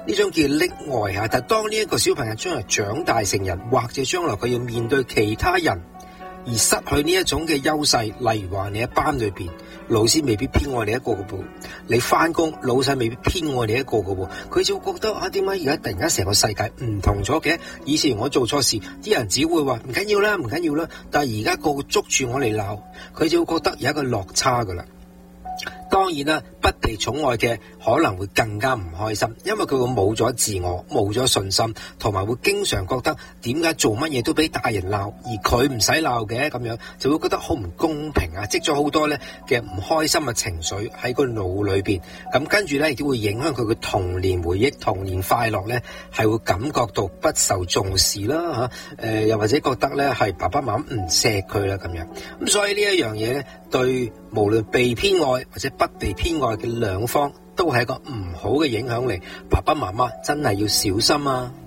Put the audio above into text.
呢種叫溺愛嚇。但係當呢一個小朋友將來長大成人，或者將來佢要面對其他人而失去呢一種嘅優勢，例如話你喺班裏邊，老師未必偏愛你一個嘅噃；你翻工，老細未必偏愛你一個嘅喎。佢就會覺得點解而家突然間成個世界唔同咗嘅？以前我做錯事，啲人只會話唔緊要啦，唔緊要啦。但係而家個個捉住我嚟鬧，佢就會覺得有一個落差噶啦。當然啦，不被寵愛嘅可能會更加唔開心，因為佢會冇咗自我，冇咗信心，同埋會經常覺得點解做乜嘢都俾大人鬧，而佢唔使鬧嘅咁樣，就會覺得好唔公平啊！積咗好多咧嘅唔開心嘅情緒喺個腦裏邊，咁跟住咧亦都會影響佢嘅童年回憶、童年快樂咧，係會感覺到不受重視啦嚇，又或者覺得咧係爸爸媽媽唔錫佢啦咁樣，咁所以呢一樣嘢咧，對無論被偏愛或者不被偏愛嘅兩方都係一個唔好嘅影響嚟，爸爸媽媽真係要小心啊！